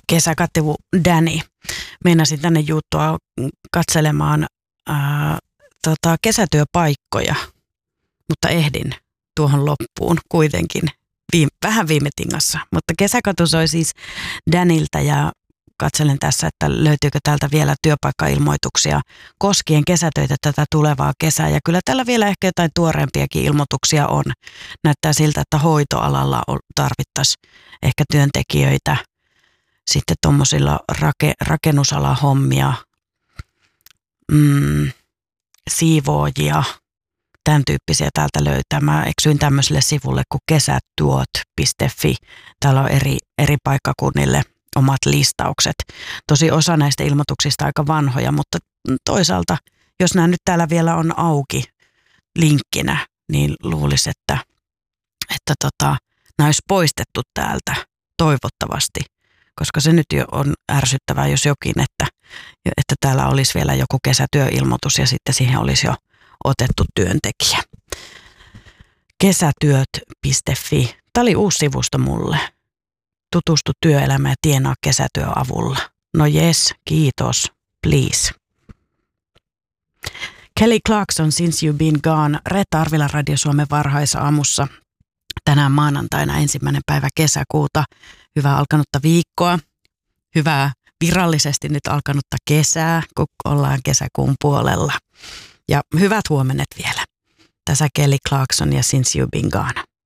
kesäkattivu Danny. Meinasin tänne juuttua katselemaan kesätyöpaikkoja, mutta ehdin tuohon loppuun kuitenkin vähän viime tingassa. Mutta kesäkatu soi siis Daniltä ja katselen tässä, että löytyykö täältä vielä työpaikkailmoituksia koskien kesätöitä tätä tulevaa kesää. Ja kyllä täällä vielä ehkä jotain tuoreempiakin ilmoituksia on. Näyttää siltä, että hoitoalalla tarvittaisiin ehkä työntekijöitä. Sitten tuommoisilla rakennusalahommia, siivoojia, tämän tyyppisiä täältä löytää. Mä eksyin tämmöiselle sivulle kuin kesätyöt.fi. Täällä on eri paikkakunnille omat listaukset. Tosi osa näistä ilmoituksista aika vanhoja, mutta toisaalta, jos nämä nyt täällä vielä on auki linkkinä, niin luulisi, että nämä olisi poistettu täältä toivottavasti, koska se nyt jo on ärsyttävää, jos jokin, että täällä olisi vielä joku kesätyöilmoitus ja sitten siihen olisi jo otettu työntekijä. Kesätyöt.fi. Tämä oli uusi sivusto mulle. Tutustu työelämään ja tienaa kesätyön avulla. No jes, kiitos, please. Kelly Clarkson, Since You've Been Gone, Reetta Arvila Radio Suomen varhaisaamussa. Tänään maanantaina 1. päivä kesäkuuta. Hyvää alkanutta viikkoa. Hyvää virallisesti nyt alkanutta kesää, kun ollaan kesäkuun puolella. Ja hyvät huomenet vielä. Tässä Kelly Clarkson ja Since You've Been Gone.